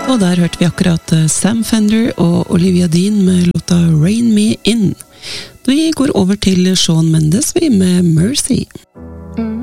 Og der hørte vi akkurat Sam Fender og Olivia Dean med låta Rain Me In. Vi går over til Shawn Mendes med Mercy.